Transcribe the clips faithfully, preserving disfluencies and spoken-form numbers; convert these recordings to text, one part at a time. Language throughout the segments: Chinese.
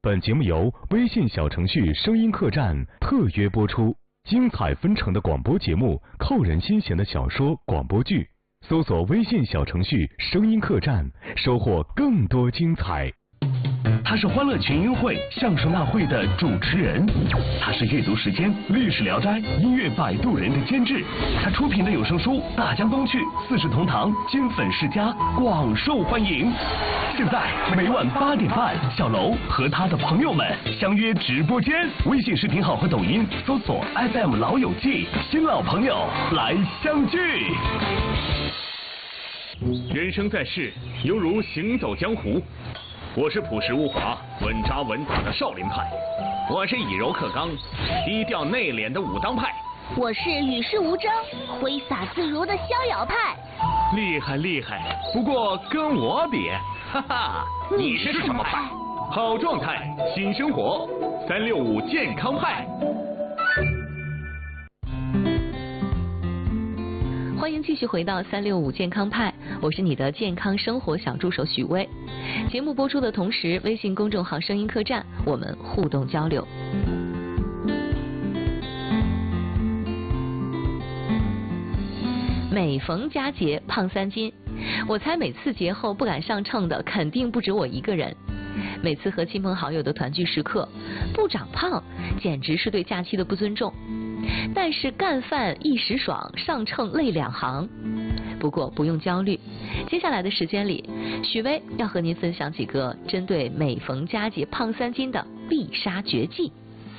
本节目由微信小程序声音客栈特约播出，精彩纷呈的广播节目，扣人心弦的小说、广播剧，搜索微信小程序声音客栈，收获更多精彩。 他是欢乐群英会相声大会的主持人，他是阅读时间历史聊斋音乐摆渡人的监制，他出品的有声书《大江东去》《四世同堂》金粉世家广受欢迎。现在每晚八点半，小楼和他的朋友们相约直播间，微信视频号和抖音搜索 F M 老友记，新老朋友来相聚。 人生在世，犹如行走江湖。我是朴实无华、稳扎稳打的少林派，我是以柔克刚、低调内敛的武当派， 我是与世无争、挥洒自如的逍遥派。 厉害厉害，不过跟我比，哈哈， 你是什么派？ 好状态，新生活，三六五健康派。 欢迎继续回到三六五健康派，我是你的健康生活小助手许巍。节目播出的同时，微信公众号声音客栈，我们互动交流。每逢佳节胖三斤，我猜每次节后不敢上秤的肯定不止我一个人。每次和亲朋好友的团聚时刻，不长胖简直是对假期的不尊重。但是干饭一时爽，上秤泪两行。不过不用焦虑，接下来的时间里，许巍要和您分享几个针对每逢佳节胖三斤的必杀绝技。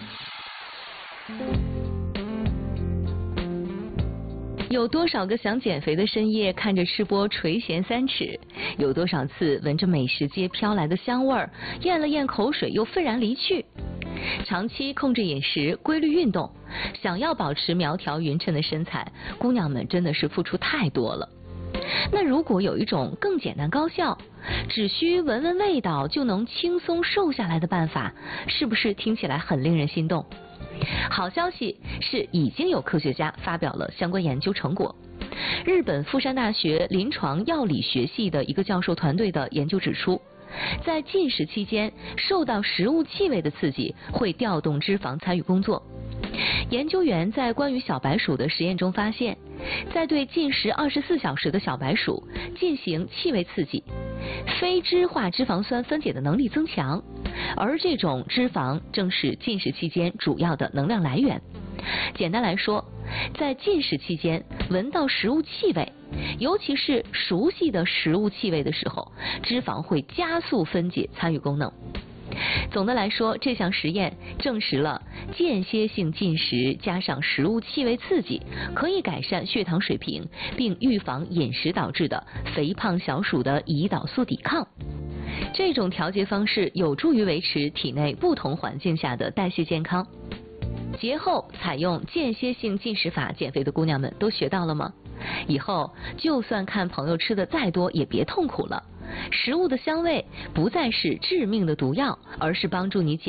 有多少个想减肥的深夜看着吃播垂涎三尺？有多少次闻着美食街飘来的香味儿，咽了咽口水又愤然离去？长期控制饮食、规律运动，想要保持苗条匀称的身材，姑娘们真的是付出太多了。那如果有一种更简单高效，只需闻闻味道就能轻松瘦下来的办法，是不是听起来很令人心动？好消息是，已经有科学家发表了相关研究成果。日本富山大学临床药理学系的一个教授团队的研究指出，在进食期间受到食物气味的刺激，会调动脂肪参与工作。研究员在关于小白鼠的实验中发现，在对进食二十四小时的小白鼠进行气味刺激，非脂化脂肪酸分解的能力增强，而这种脂肪正是进食期间主要的能量来源。简单来说，在进食期间闻到食物气味，尤其是熟悉的食物气味的时候，脂肪会加速分解参与功能。总的来说，这项实验证实了间歇性进食加上食物气味刺激，可以改善血糖水平，并预防饮食导致的肥胖小鼠的胰岛素抵抗。这种调节方式有助于维持体内不同环境下的代谢健康。节后采用间歇性进食法减肥的姑娘们都学到了吗？以后就算看朋友吃的再多也别痛苦了，食物的香味不再是致命的毒药，而是帮助你减